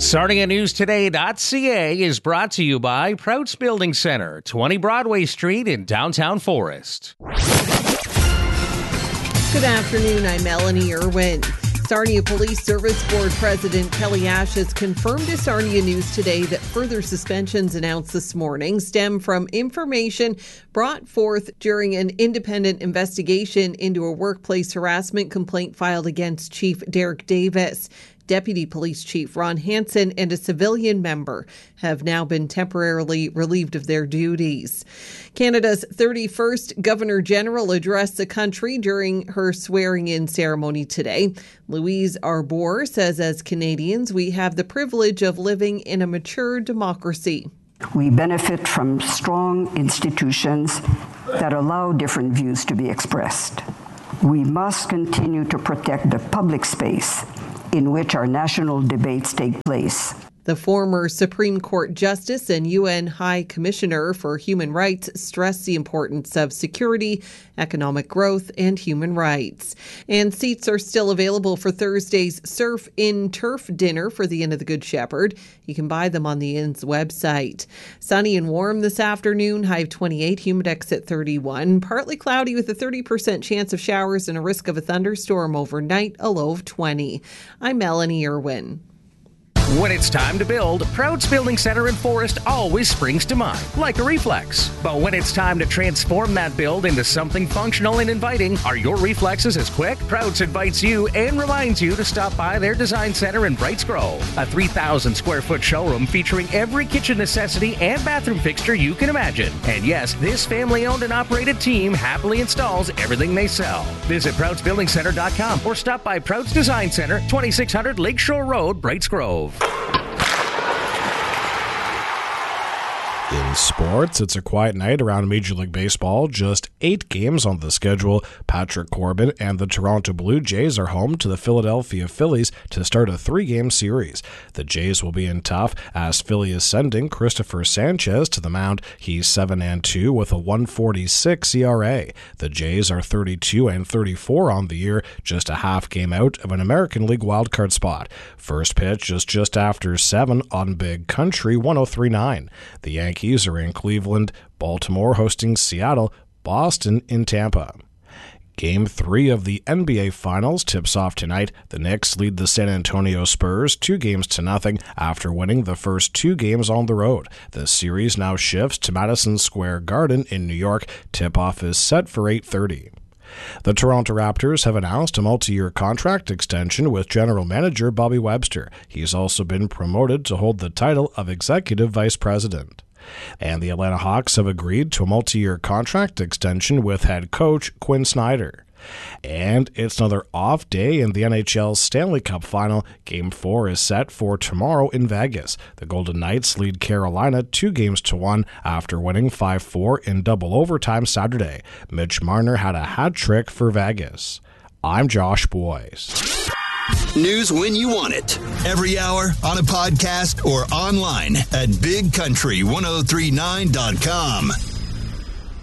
SarniaNewsToday.ca is brought to you by Prouts Building Center, 20 Broadway Street in downtown Forest. Good afternoon, I'm Melanie Irwin. Sarnia Police Service Board President Kelly Ash has confirmed to Sarnia News Today that further suspensions announced this morning stem from information brought forth during an independent investigation into a workplace harassment complaint filed against Chief Derek Davis. Deputy Police Chief Ron Hansen and a civilian member have now been temporarily relieved of their duties. Canada's 31st Governor-General addressed the country during her swearing-in ceremony today. Louise Arbour says, as Canadians, we have the privilege of living in a mature democracy. We benefit from strong institutions that allow different views to be expressed. We must continue to protect the public space in which our national debates take place. The former Supreme Court Justice and UN High Commissioner for Human Rights stressed the importance of security, economic growth, and human rights. And seats are still available for Thursday's Surf in Turf dinner for the Inn of the Good Shepherd. You can buy them on the Inn's website. Sunny and warm this afternoon, high of 28, humidex at 31. Partly cloudy with a 30% chance of showers and a risk of a thunderstorm overnight, a low of 20. I'm Melanie Irwin. When it's time to build, Prouts Building Center in Forest always springs to mind, like a reflex. But when it's time to transform that build into something functional and inviting, are your reflexes as quick? Prouts invites you and reminds you to stop by their design center in Brights Grove, a 3,000 square foot showroom featuring every kitchen necessity and bathroom fixture you can imagine. And yes, this family-owned and operated team happily installs everything they sell. Visit ProutsBuildingCenter.com or stop by Prouts Design Center, 2600 Lakeshore Road, Brights Grove. In sports, it's a quiet night around Major League Baseball. Just 8 games on the schedule. Patrick Corbin and the Toronto Blue Jays are home to the Philadelphia Phillies to start a 3-game series. The Jays will be in tough as Philly is sending Christopher Sanchez to the mound. He's 7-2 with a 1.46 ERA. The Jays are 32-34 on the year, just a half game out of an American League wildcard spot. First pitch is just after 7 on Big Country, 103.9. The Yankees are in Cleveland, Baltimore hosting Seattle, Boston in Tampa. Game 3 of the NBA Finals tips off tonight. The Knicks lead the San Antonio Spurs 2-0 after winning the first 2 games on the road. The series now shifts to Madison Square Garden in New York. Tip-off is set for 8:30. The Toronto Raptors have announced a multi-year contract extension with General Manager Bobby Webster. He's also been promoted to hold the title of Executive Vice President. And the Atlanta Hawks have agreed to a multi-year contract extension with head coach Quinn Snyder. And it's another off day in the NHL's Stanley Cup Final. Game 4 is set for tomorrow in Vegas. The Golden Knights lead Carolina 2-1 after winning 5-4 in double overtime Saturday. Mitch Marner had a hat trick for Vegas. I'm Josh Boyce. News when you want it. Every hour, on a podcast, or online at BigCountry1039.com.